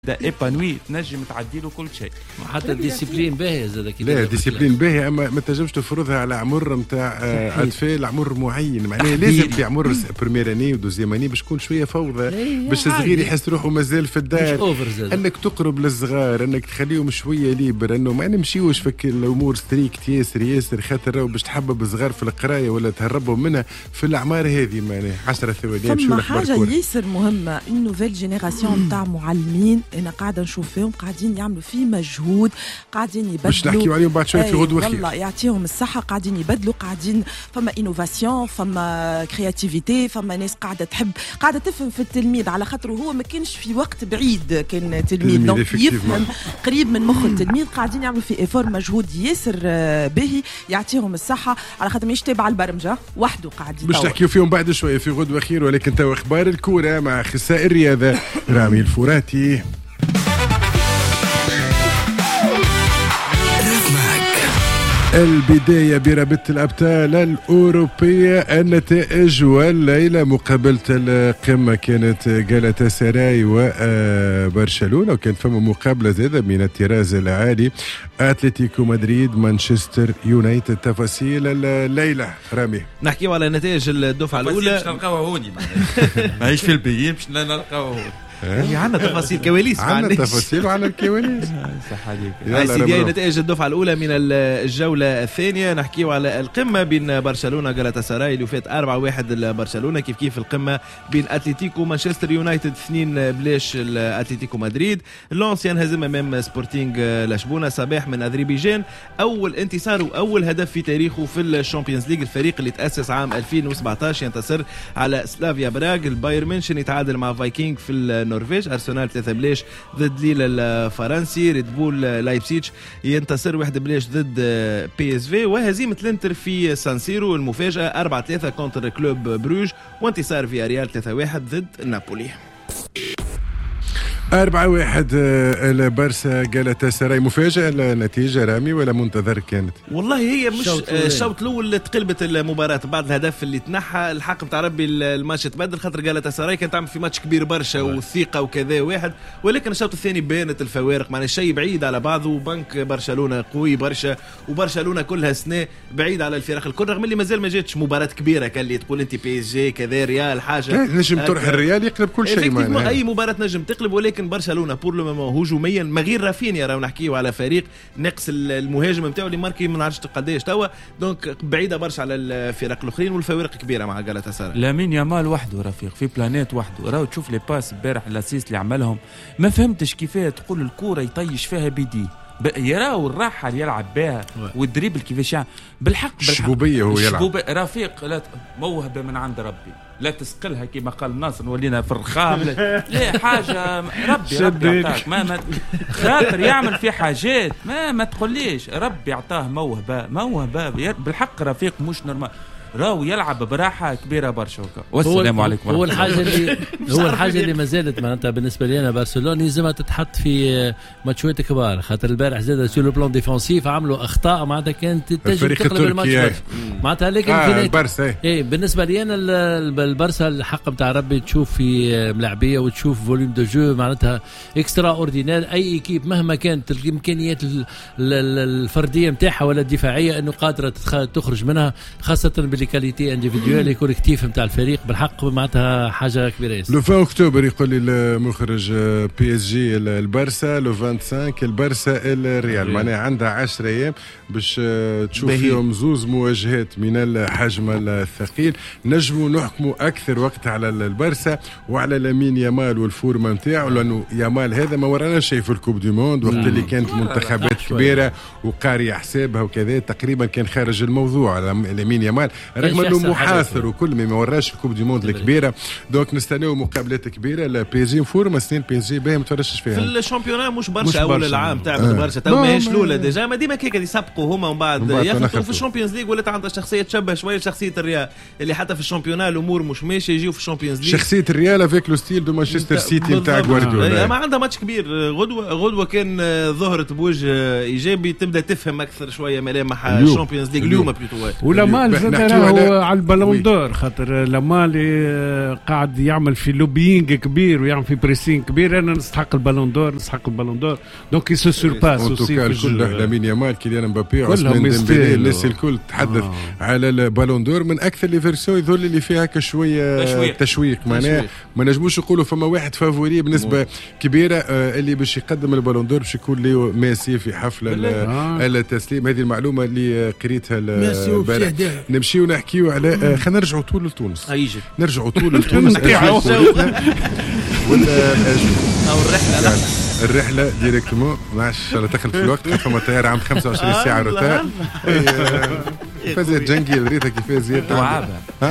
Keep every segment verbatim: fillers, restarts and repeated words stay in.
ايبانوي تنجم تعدي له كل شيء. حتى الديسيبلين باهيه زاد كي لا ديسيبلين باهيه، اما ما تنجمش تفرضها على عمر نتاع اطفال عمر معين. معناها لازم في عمر بريمير اني ودوزيام اني باش تكون شويه فوضى، باش الصغير يحس روحه مازال في الدار، انك تقرب للصغار، انك تخليهم شويه ليبر، انه ما نمشيوش فك الامور ستريكت ياسر ياسر، خاطر باش تحبب الصغار في القرايه ولا تهربهم منها في الاعمار هذه. معناها عشرة ثواني فما حاجه ياسر مهمه، إن نوفيل جينيراسيون نتاع معلمين انا قاعده نشوف فيهم قاعدين يعملوا فيه مجهود، قاعدين يبدلوا باش نحكيو عليهم بعد شويه في غدوه خير. والله يعطيهم الصحه، قاعدين يبدلوا، قاعدين فما انوفاسيون، فما كرياتيفيتي، فما ناس قاعده تحب قاعده تفهم في التلميذ، على خاطر هو ما كانش في وقت بعيد كان تلميذ دونك يفهم قريب من مخ التلميذ. قاعدين يعملوا في ايفور مجهود ياسر باهي، يعطيهم الصحه، على خاطر مش تابع البرمجه وحده قاعدين باش نحكيو فيهم بعد شويه في غدوه خير. ولكن تو اخبار الكوره مع اخصائي الرياضه رامي الفراتي. البداية برابطة الأبطال الأوروبية، النتائج والليلة مقابلة القمة كانت غالاتا سراي وبرشلونة، وكانت فما مقابلة زادة من الطراز العالي أتلتيكو مدريد مانشستر يونايتد. تفاصيل الليلة رامي. نحكي على نتائج الدفعة الأولى. باش نلقاوها هوني ماهيش في البيين، باش نلقاوها هوني. هي عندنا تفاصيل كواليس، عندنا تفاصيل وعندنا الكواليس. صح عليك. سيدي نتائج الدفعة الأولى من الجولة الثانية. نحكيو على القمة بين برشلونة غالاتا سراي اللي فات أربعة واحد لبرشلونة، كيف كيف القمة بين أتلتيكو مانشستر يونايتد اثنين بلاش الأتلتيكو مدريد. لونسيان هزم أمام سبورتينغ لشبونة. صباح من أذربيجان أول انتصار وأول هدف في تاريخه في الشامبيونز ليج. الفريق اللي تأسس عام ألفين وسبعطاش ينتصر على سلافيا براغ. البايرن ميونخ يتعادل مع فايكينغ في النرويج. أرسنال ثلاثة بلاش ضد ليل الفرنسي. ريد بول لايبسيتش ينتصر واحد بلاش ضد بي اس في. وهزيمة الانتر في سانسيرو المفاجأة أربعة ثلاثة كونتر كلوب بروج. وانتصار فياريال ثلاثة واحد ضد نابولي. أربعة واحد البارسا غالاتا سراي. مفاجأة النتيجة رامي ولا منتظر كانت؟ والله هي مش الشوط الأول تقلبت المباراة بعد الهدف اللي تنحى. الحق بتاع ربي الماتش تبدل، خاطر غالاتا سراي كانت تعمل في ماتش كبير برشا والثقة وكذا واحد، ولكن الشوط الثاني بانت الفوارق. معنى الشيء بعيد على بعضه، وبنك برشلونة قوي برشا، وبرشلونة كلها سنة بعيد على الفرق الكل، رغم اللي مازال ما جاتش مباراة كبيرة كان اللي تقول انت بي اس جي كذا ريال حاجة نجم تروح الريال يقلب كل شيء. أي مباراة نجم تقلب، ولكن برشلونه بور لو مومون هجوميا ما غير رافينيا، راهو نحكيو على فريق نقص المهاجم نتاعو اللي ماركي ما نعرفش قداش توا، دونك بعيده برشا على الفرق الاخرين والفوارق كبيره مع غالاتا سراي. لامين يامال وحده رفيق في بلانيت وحده، راهو تشوف لي باس امبارح الاسيست اللي عملهم، ما فهمتش كيفاه تقول الكوره يطيش فيها بيدي، يراو الراحه اللي يلعب بها والدريبل كيفاش بالحق بالحق الشبوبيه هو يلعب رفيق. لا موهبه من عند ربي، لا تسقلها كما قال الناصر ولينا في الرخام. لا حاجه ربي ربي يعطاك، ما, ما خاطر يعمل في حاجات ما ما تقوليش ربي يعطاه موهبه موهبه بالحق رفيق مش نورمال، راهو يلعب براحه كبيره برشا. والسلام عليكم. هو الحاجه اللي هو الحاجه اللي ما زالت معناتها بالنسبه لي انا برشلونه لازم تتحط في ماتشات كبار، خاطر البارح زاد سو لو بلان ديفونسيف عملوا اخطاء معناتها كانت تنجم تقلب الماتش معناتها، لكن آه في البارسا ايه بالنسبه لي انا البارسا الحق نتاع ربي تشوف في ملاعبيه وتشوف فوليوم دو جو معناتها اكسترا اوردينير. اي ايكيب مهما كانت الامكانيات الفرديه نتاعها ولا الدفاعيه انه قادره تخرج منها، خاصه كاليتي انديفيديوال كوليكتيف نتاع الفريق بالحق معناتها حاجه كبيره. لو عشرين اكتوبر يقول لي المخرج بي اس جي البارسا، لو خمسة وعشرين البارسا الريال، معناها عندها عشرة ايام باش تشوف فيهم زوز مواجهات من الحجم الثقيل. نجموا نحكموا اكثر وقت على البارسا وعلى لامين يامال والفورما نتاعو، لانه يامال هذا ما ورانا شيء في الكوب دي موند وقت اللي كانت منتخبات كبيره وقاري حسابها وكذا، تقريبا كان خارج الموضوع لامين يامال، رغم انه محاثر وكل ما وراش في كوب دي موند الكبيره. دونك نستناو مقابلات كبيره. لا بي جي فورما سنين بي جي باهي ما تفرجش فيها في الشامبيونات مش برشا اول العام تعبت آه. برشا تو ماهيش الاولى ديجا، ما ديما كيك يسبقوا هما ومن بعد ياخذوا في الشامبيونز ليج، ولات عندها شخصيه تشبه شويه شخصيه الريال اللي حتى في الشامبيونات الامور مش ماشيه يجيو في الشامبيونز ليج. شخصيه الريال افيك لو ستيل دو مانشستر سيتي نتاع غوارديولا، ما عندها ماتش كبير. غدوه غدوه كان ظهرت بوجه ايجابي، تبدا تفهم اكثر شويه ملامح الشامبيونز ليج اليوم بلوتو. ولا مال على على البالون دور، خاطر لامالي قاعد يعمل في لوبينج كبير ويعمل في بريسين كبير. انا نستحق البالون دور، نستحق البالون دور، دونك يسو سورباس اوسي في كل لامين يامال، كيليان مبابي، عثمان ديمبلي، الناس الكل تحدث آه. على البالون دور من اكثر لي فيرسيون يظل اللي فيها كشويه تشويق, تشويق. معناها ما نجموش نقولوا فما واحد فافوري بنسبه كبيره آه اللي باش يقدم البالون دور باش يكون ليو ميسي في حفل آه. التسليم. هذه المعلومه اللي قريتها البارح. نمشيو نحكيو على آه خلينا نرجعوا طول لتونس، نرجعوا طول لتونس ولا الرحله الرحله ديريكتومون ما عادش دخلت في الوقت، فما طياره عام خمسة وعشرين ساعه روتار. فازت جنجي ريتها كيفاش زيادة دعابة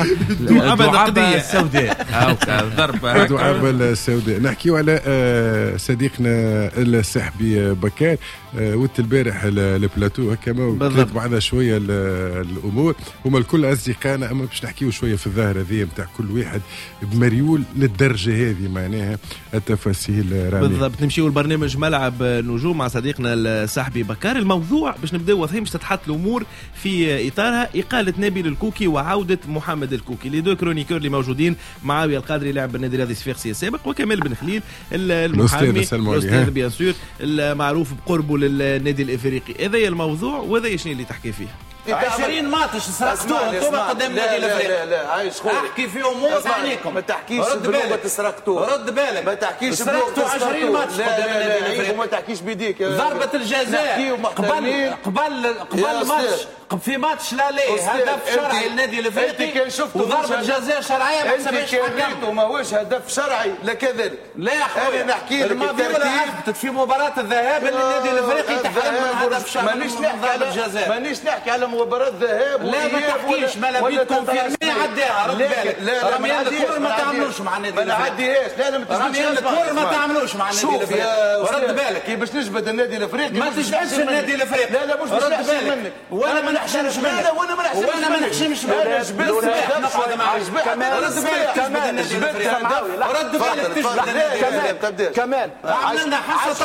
دعابة السوداء هاوكا ضربة دعابة السوداء. نحكيو على صديقنا السحبي بكار. ودت البارح البلاتو هكا وكانت بعدها شوية الأمور، هما الكل أصدقائنا، أما باش نحكيو شوية في الظاهرة ذي متاع كل واحد بمريول للدرجة هذه معناها التفاصيل رامي. بالضبط. نمشيو البرنامج ملعب نجوم مع صديقنا السحبي بكار. الموضوع باش نبداو وثيم باش تتحط الأمور في إطارها إقالة نبيل الكوكي وعودة محمد الكوكي، لي دو كرونيكور اللي موجودين، معاوية القادري لاعب النادي الرياضي الصفاقسي السابق، وكمال بن خليل المحامي الأستاذ بيان سور المعروف بقربه للنادي الإفريقي. هذا الموضوع وهذا شنو اللي تحكي فيه؟ عشرين ماتش سرقتوه انتم قدام النادي الافريقي. لا لا لا عايش خويا احكي في امور عنيكم، ما تحكيش بلغه تسرقتوه، رد بالك ما تحكيش سرقتوا عشرين ماتش قدام النادي الافريقي وما تحكيش بيديك. ضربه الجزاء قبل قبل قبل ماتش في ماتش لا ليه هدف شرعي للنادي الافريقي، وضربه جزاء شرعيه ما حسبهاش حكم، ماهوش هدف شرعي لا كذلك. لا يا خويا نحكي لك الماضي في مباراه الذهاب للنادي الافريقي تحرم من هدف شرعي مانيش نحكي على الجزاء، مانيش نحكي على مباراة ذهاب لا ما تحكيش ما لا بيت كونفيرمي عداها. رد بالك رميان الكور ما تعملوش مع النادي الافريقي، ما نعديهاش. لا لا ما رميان الكور ما تعملوش مع النادي الافريقي. رد بالك كي باش نجبد النادي الافريقي ما تجبدش النادي الافريقي. لا لا مش رد بالك وانا ما نحشمش منك، وانا ما نحشمش منك. جبت نقعد معاك كمان. رد بالك تجبد النادي الافريقي، رد بالك تجبد النادي الافريقي كمان. عملنا حصه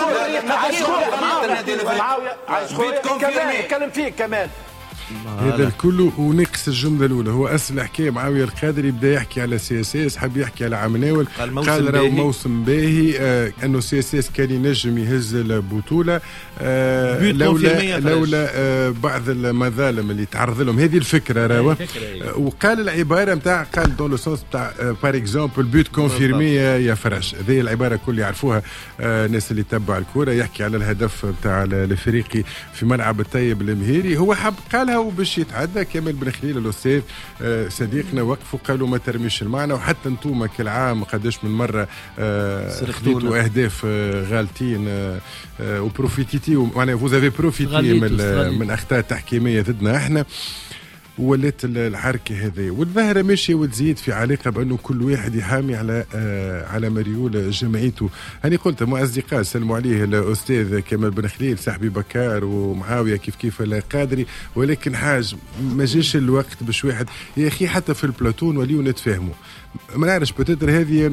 طبيعيه النادي الافريقي بيت كونفيرمي نتكلم فيك كمان. هذا الكل ونقص الجمله الاولى هو اصل الحكايه. معاويه القادري بدا يحكي على سي اس اس، حب يحكي على عمناول، قال راهو موسم باهي آه انه سي اس اس كان ينجم يهز البطوله آه لولا لولا آه بعض المظالم اللي تعرض لهم. هذه الفكره راهو آه وقال العباره نتاع قال دون لو سونس نتاع بار اكزومبل بيوت كونفيرمي يا فرش. هذه العباره الكل يعرفوها آه الناس اللي تتبع الكره. يحكي على الهدف نتاع الافريقي في ملعب الطيب المهيري، هو حب قالها وباش يتعدى. كامل بن خليل الاستاذ آه صديقنا وقفوا قالوا ما ترميش المعنى، وحتى انتم كالعام قداش من مره آه خذيتوا اهداف آه غالتين آه آه وبروفيتيتي معناها فوز افي بروفيتي من, من اخطاء تحكيميه ضدنا احنا، ولات الحركه هذه. والظاهره ماشيه وتزيد في علاقه بانه كل واحد يحامي على آه على مريول جمعيته. هاني قلت مع اصدقاء سلموا عليه الاستاذ كمال بن خليل صاحبي بكار ومعاويه كيف كيف القادري، ولكن حاج ما جاش الوقت باش واحد يا اخي حتى في البلاتون وليو نتفاهموا. ما نعرفش بتدر هذه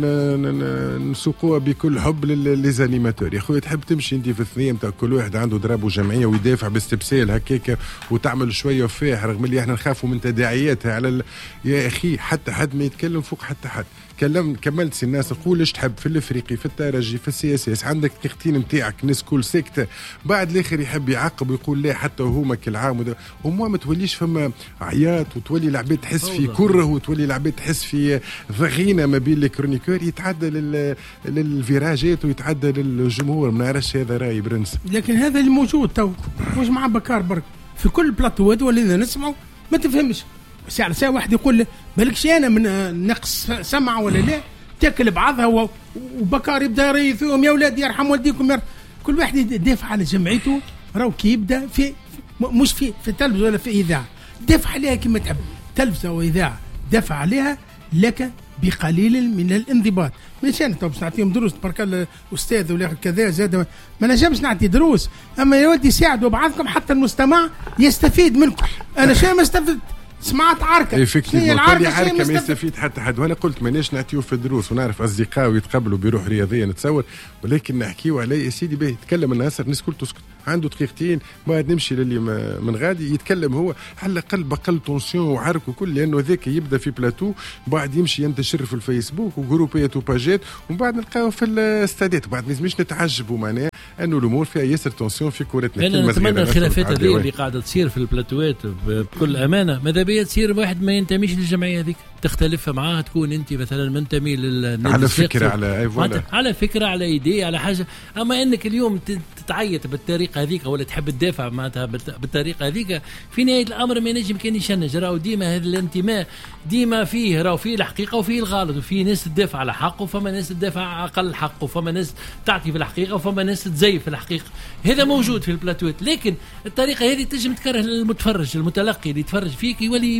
نسوقوها بكل حب للزانيماتور. يا خويا تحب تمشي انت في الثنيه نتاع كل واحد عنده ضرب وجمعيه ويدافع باستبسال هكاك وتعمل شويه وفاح، رغم اللي احنا نخافوا من تداعياتها على ال... يا اخي حتى حد ما يتكلم فوق حتى حد. كلم كملت سي الناس نقول ايش تحب في الافريقي في الترجي في السي اس اس، عندك تختين نتاعك ناس كل سكته، بعد الاخر يحب يعقب ويقول لا حتى وهما كالعام وده. وما ما توليش فما عياط وتولي العباد تحس في كره وتولي العباد تحس في ضغينه ما بين الكرونيكور، يتعدى لل... للفيراجات ويتعدى للجمهور. ما نعرفش هذا راي برنس، لكن هذا اللي موجود تو مش مع بكار برك في كل بلاتوات واللي نسمعوا ما تفهمش. ساعة ساعة واحد يقول بالكش أنا من نقص سمع ولا لا تاكل بعضها، وبكار يبدا يريثهم يا أولاد يرحم والديكم يرحم. كل واحد يدافع على جمعيته، راهو كي يبدا في مش في في تلفزة ولا في إذاعة دافع عليها كما تحب، تلفزة وإذاعة دافع عليها لك بقليل من الانضباط. مش أنا طب نعطيهم دروس برك الأستاذ ولا كذا زاد ما نجمش نعطي دروس، أما يا ولدي ساعدوا بعضكم حتى المستمع يستفيد منكم. أنا شو ما استفدت سمعت عركه هي العركه عركه ما يستفيد حتى حد. وانا قلت ماناش نعطيو في الدروس ونعرف اصدقاء ويتقبلوا بروح رياضيه نتصور، ولكن نحكيو عليه يا سيدي باهي يتكلم الناس الناس كل تسكت. عنده دقيقتين بعد نمشي للي من غادي يتكلم هو على الاقل بقل تونسيون وعرك وكل، لانه ذاك يبدا في بلاتو بعد يمشي ينتشر في الفيسبوك وجروبيات وباجات ومن بعد نلقاو في الاستادات، بعد لازمش نتعجبوا معناها انه الامور فيها ياسر تونسيون في كورتنا. انا نتمنى الخلافات هذه اللي قاعده تصير في البلاتوات بكل امانه ماذا بيا تصير واحد ما ينتميش للجمعيه هذيك تختلف معاه، تكون انت مثلا منتمي للنادي على فكره على اي فوالا على فكره على ايدي على حاجه، اما انك اليوم تتعيط بالطريقه هذيك ولا تحب تدافع معناتها بالطريقه هذيك، في نهايه الامر ما ينجم كان يشنج. راهو ديما هذا الانتماء ديما فيه، راهو فيه الحقيقه وفيه الغلط، وفي ناس تدافع على حق وفما ناس تدافع على اقل حق، وفما ناس تعطي في الحقيقه وفما ناس تزيف في الحقيقه. هذا موجود في البلاتوات، لكن الطريقه هذه تنجم تكره المتفرج المتلقي اللي يتفرج فيك يولي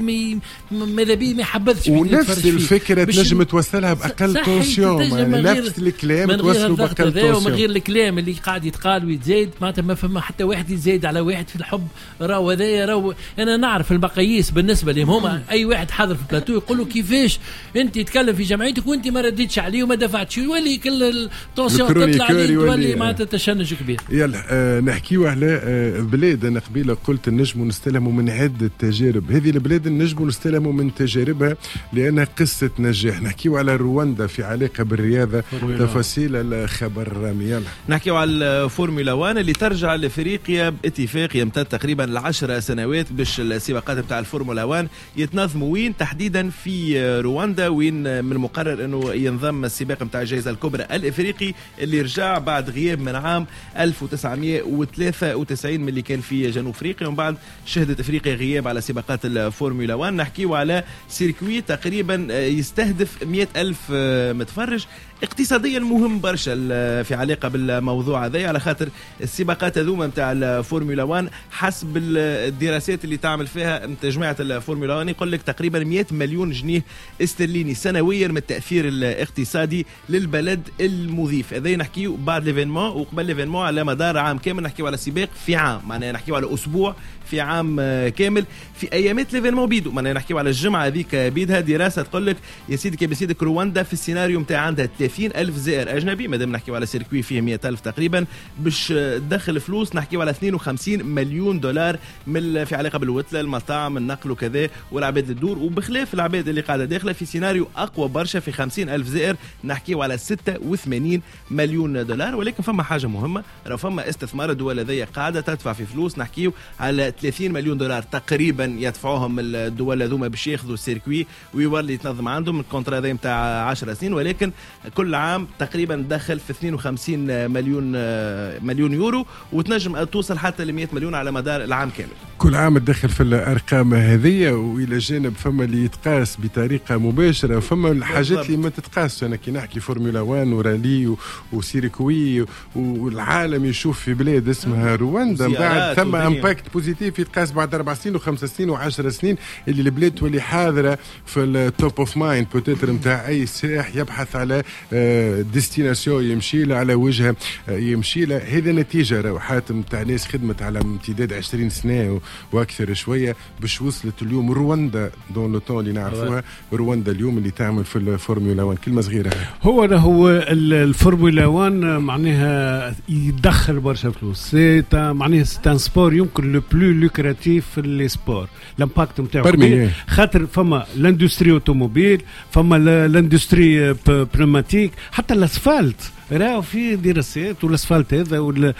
ماذا بيه ما يحبذش فيك، ونفس الفكره تنجم توصلها باقل تونسيون، نفس الكلام توصله باقل تونسيون، ومن غير الكلام اللي قاعد يتقال ويتزايد معناتها ما فما حتى واحد يزايد على واحد في الحب. راهو هذايا راهو انا نعرف المقاييس بالنسبه لهم هما، اي واحد حاضر في البلاتو يقول له كيفاش انت تتكلم في جمعيتك وانت ما رديتش عليه وما دفعتش، يولي كل التونسيون تطلع عليه تولي معناتها تشنج كبير. يلا آه نحكيو على آه بلاد. انا قبيله قلت نجموا نستلموا من عده تجارب، هذه البلاد نجموا نستلموا من تجاربها لانها قصه نجاح. نحكيو على رواندا في علاقه بالرياضه، تفاصيل الخبر رامي. يلا نحكيو على الفورمولا واحد اللي ترجع لافريقيا باتفاق يمتد تقريبا لعشر سنوات باش السباقات نتاع الفورمولا واحد يتنظموا وين تحديدا في رواندا، وين من المقرر انه ينضم السباق نتاع الجائزه الكبرى الافريقي اللي رجع بعد غياب من عام ألف وتسعمائة وثلاثة وتسعين من اللي كان في جنوب افريقيا، ومن بعد شهدت افريقيا غياب على سباقات الفورمولا واحد. نحكيو على سيركوي تقريبا يستهدف مئة ألف متفرج، اقتصاديا مهم برشا في علاقه بالموضوع هذا، على خاطر السباقات هذوما نتاع الفورمولا واحد حسب الدراسات اللي تعمل فيها جماعه الفورمولا واحد يقول لك تقريبا مئة مليون جنيه استرليني سنويا من التاثير الاقتصادي للبلد المضيف. هذا نحكيو بعد ليفينمون وقبل ليفينمون على مدار عام كامل، نحكيو على سباق في عام، معناها نحكيو على اسبوع في عام كامل في ايامات ليفينمون بيدو، معناها نحكيو على الجمعه هذيك بيدها دراسه تقول لك يا سيدي كي بسيدك رواندا في السيناريو نتاع عندها ثلاثين ألف زائر اجنبي، مادام نحكيو على سيركوي فيه مئة ألف تقريبا، باش تدخل فلوس نحكيو على اثنين وخمسين مليون دولار من في علاقه بالوتله المطاعم النقل وكذا والعباد الدور، وبخلاف العباد اللي قاعده داخله في سيناريو اقوى برشا في خمسين ألف زائر نحكيو على ستة وثمانين مليون دولار. ولكن فما حاجه مهمه، راه فما استثمار الدول هذيا قاعده تدفع في فلوس، نحكيو على ثلاثين مليون دولار تقريبا يدفعوهم الدول هذوما باش ياخذوا السيركوي ويولي يتنظم عندهم الكونترا هذا نتاع عشر سنين، ولكن كل عام تقريبا دخل في اثنين وخمسين مليون مليون يورو، وتنجم توصل حتى ل مئة مليون على مدار العام كامل. كل عام تدخل في الارقام هذه، والى جانب فما اللي يتقاس بطريقه مباشره وفما الحاجات اللي ما تتقاس. انا كي نحكي فورمولا واحد ورالي وسيركوي والعالم يشوف في بلاد اسمها رواندا، بعد ثم امباكت بوزيتيف يتقاس بعد اربع سنين وخمس سنين وعشر سنين، اللي البلاد تولي حاضره في التوب اوف مايند بوتيتر نتاع اي سائح يبحث على ديستيناسيون يمشي له، على وجهه يمشي له. هذا نتيجه راهو حاتم تاع ناس خدمت على امتداد عشرين سنه واكثر شويه باش وصلت اليوم رواندا دون لو طون اللي نعرفوها. رواندا اليوم اللي تعمل في الفورمولا واحد كلمه صغيره. هو هو الفورمولا واحد معناها يدخل برشا فلوس، سي معناها سي سبور يمكن لو بلو لوكراتيف في لي سبور. الامباكت نتاعو خاطر فما لاندستري اوتوموبيل، فما لاندستري بنوماتيك، حتى الاسفلت راهو في دراسات، والاسفلت هذا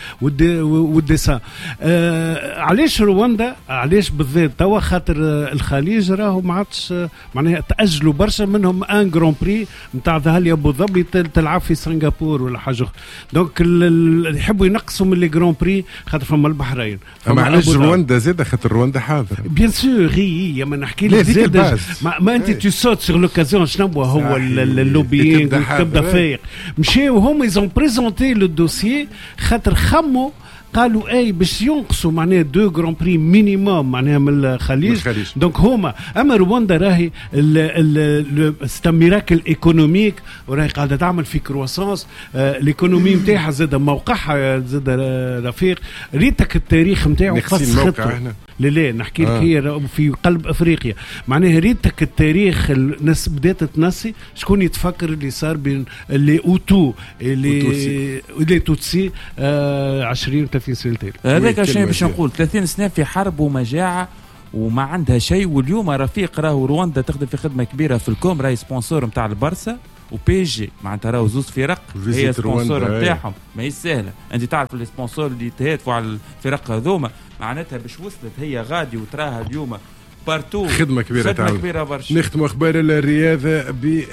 والديسان. آه علاش رواندا علاش بالذات توا؟ خاطر الخليج راهو ما عادش معناها تاجلوا برشا، منهم ان جران بري نتاع ظهر ابو ظبي تلعب في سنغافور ولا حاجه. دونك يحبوا ينقصوا من لي جران بري خاطر فما البحرين. فما علاش رواندا زاد؟ خاطر رواندا حاضر بيان سور. هي ما نحكي لك زاد ما, ما انت تو سوت سور لوكازيون. شنو هو اللوبينغ تبدا فايق؟ مشاو هم ils ont présenté le dossier خاطر خموا قالوا اي باش ينقصوا معناها دو جران بري مينيموم معناها من الخليج. دونك هما اما رواندا راهي ستا ميراكل ايكونوميك وراهي قاعده تعمل في كرواسونس. آه الايكونومي نتاعها زاد موقعها زاد رفيق. ريتك التاريخ نتاعو قص خطوه لا لا نحكي لك آه. هي في قلب افريقيا معناها ريتك التاريخ الناس بدات تنسي شكون يتفكر اللي صار بين اللي اوتو اللي اللي توتسي آه عشرين ثلاثين سنه هذاك شيء باش نقول ثلاثين سنه في حرب ومجاعه وما عندها شيء. واليوم رفيق راهو رواندا تخدم في خدمه كبيره في الكوم راهي سبونسور نتاع البارسا وبي جي معناتها راهو زوز فرق هي سبونسور نتاعهم ما هي سهله. انت تعرف السبونسور اللي يتهاتفوا على الفرق هذوما معناتها باش وصلت هي غادي وتراها اليوم بارتو خدمة كبيرة خدمة كبيرة برشا. نختم أخبار الرياضة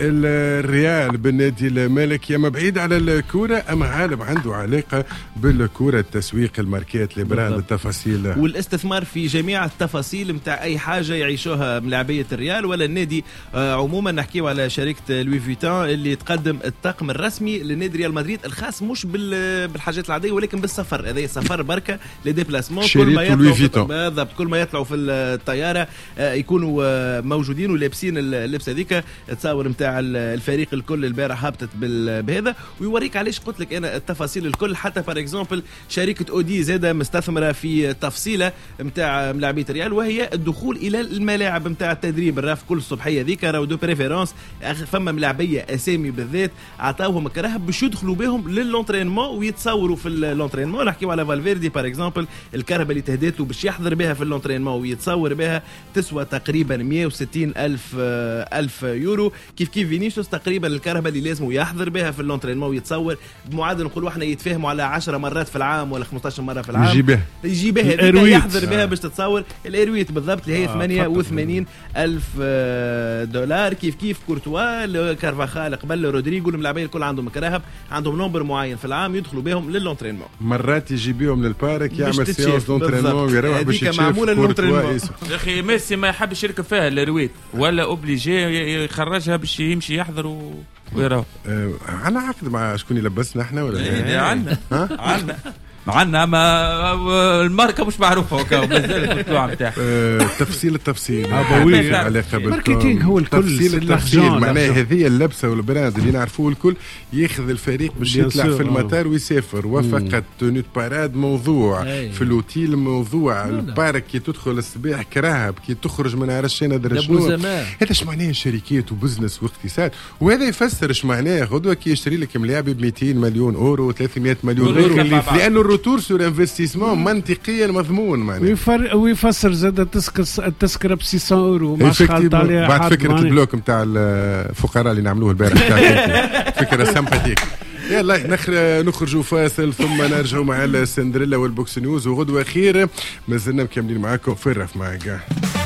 بالريال بالنادي الملكي. أما بعيد على الكورة أما عالم عنده علاقة بالكورة التسويق الماركات لبراند التفاصيل والاستثمار في جميع التفاصيل متاع أي حاجة يعيشوها ملاعبية الريال ولا النادي آه عموما. نحكيو على شركة لوي فيتان اللي تقدم الطقم الرسمي لنادي ريال مدريد الخاص مش بالحاجات العادية ولكن بالسفر. هذا سفر بركة لديبلاسمون كل ما يطلعوا بالضبط كل ما يطلعوا في الطيارة يكونوا موجودين ولابسين اللبس هذيك. تصور نتاع الفريق الكل البارح هبطت بهذا ويوريك علاش قلت لك انا التفاصيل الكل. حتى بار اكزومبل شركه اودي زاده مستثمره في تفصيله نتاع ملاعبيه الريال وهي الدخول الى الملاعب نتاع التدريب الراف كل الصبحيه ذيك راهو دو بريفيرونس. فما ملاعبيه اسامي بالذات عطاوهم كراهب باش يدخلوا بهم للونترينمون ويتصوروا في اللونترينمون. نحكيو على فالفيردي بار اكزومبل الكهرباء اللي تهدات له باش يحضر بها في اللونترينمون ويتصور بها تسوى تقريبا مئة وستين ألف ألف يورو. كيف كيف فينيسيوس تقريبا الكهرباء اللي لازم يحضر بها في اللونترينمون ويتصور بمعادل نقولوا احنا يتفاهموا على عشرة مرات في العام ولا خمسطاش مرة في العام يجي بها يجي بها يحضر بها باش تتصور الايرويت بالضبط اللي هي آه ثمانية وثمانين ألف دولار. كيف كيف كورتوا كارفاخال قبل رودريغو الملاعبين الكل عندهم كراهب عندهم نمبر معين في العام يدخلوا بهم للونترينمون. مرات يجي بهم للبارك يعمل سيانس لونترينمون ويروح باش يشوف كورتوا. يا اخي ميسي ما يحبش يركب فيها الرويت ولا اوبليجي يخرجها باش يمشي يحضر و... ويراو. أه انا عقد مع شكون يلبسنا احنا ولا ايه عندنا عندنا معنا ما الماركه مش معروفه وكاو مازال المطلوع نتاعها. أه تفصيل التفصيل ابوي علاقه بالماركتينغ هو الكل تفصيل التفصيل معناها هذه اللبسه والبراند اللي نعرفوه الكل ياخذ الفريق باش يطلع في المطار ويسافر وفقط تونيت باراد موضوع في الاوتيل موضوع البارك كي تدخل الصباح كراهب كي تخرج من عرشانه درا شنو هذا ايش معناه شركات وبزنس واقتصاد. وهذا يفسر ايش معناه غدوه كي يشتري لك ملاعب ب مئتين مليون اورو ثلاثمئة مليون اورو لانه الروتور سور انفستيسمون منطقيا مضمون معناه ويفسر زاد التذكره ب ستمئة اورو ما خالط عليها بعد فكره البلوك نتاع الفقراء اللي نعملوه البارح فكره سامباتيك. يلا نخر نخرجوا فاصل ثم نرجعوا مع السندريلا والبوكس نيوز وغدوه خير مازلنا مكملين معاكم في الرف معك.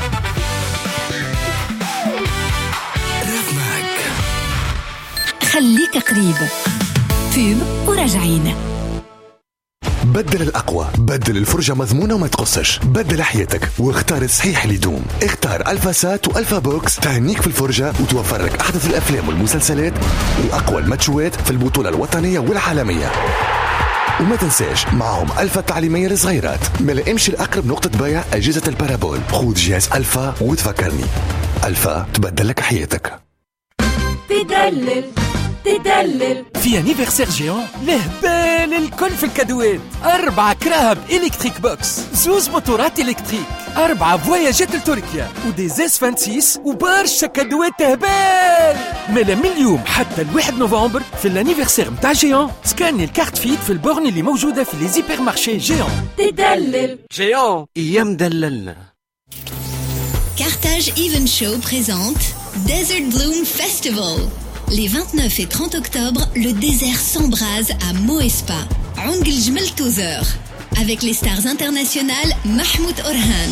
خليك قريب فيب وراجعين. بدل الأقوى، بدل الفرجة مضمونة وما تقصش، بدل حياتك واختار الصحيح اللي يدوم. اختار ألفا سات وألفا بوكس تهنيك في الفرجة وتوفر لك أحدث الأفلام والمسلسلات وأقوى الماتشوات في البطولة الوطنية والعالمية. وما تنساش معهم ألفا التعليمية للصغيرات. ملا امشي لأقرب نقطة بيع أجهزة البارابول خذ جهاز ألفا وتفكرني. ألفا تبدل لك حياتك. تدلل تدلل في انيفرسير جيون لهبال الكل في الكادوات. أربعة كراهب إلكتريك بوكس، زوز موتورات إلكتريك، أربعة فواياجات لتركيا ودي زيس فانسيس وبرشا كادوات تهبال. مالا من اليوم حتى الواحد نوفمبر في الانيفرسير متاع جيون سكاني الكارت فيت في البورن اللي موجودة في ليزيبر مارشي جيون. تدلل جيون ايام دللنا. Carthage Even Show présente Desert Bloom Festival. Les vingt-neuf et trente octobre, le désert s'embrase à Moespa, Ong el-Jmel Tozer, avec les stars internationales Mahmoud Orhan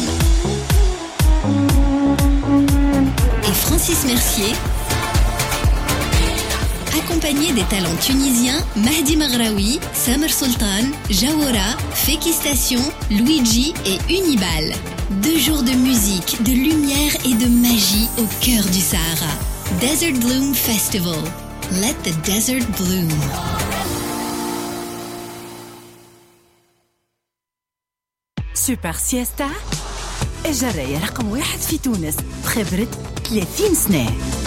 et Francis Mercier, accompagnés des talents tunisiens Mahdi Maghraoui, Samer Sultan, Jawora, Feki Station, Luigi et Unibal. Deux jours de musique, de lumière et de magie au cœur du Sahara. Desert Bloom Festival. Let the desert bloom. سوبر سيستا الجراية رقم واحد في تونس بخبرة ثلاثين سنة.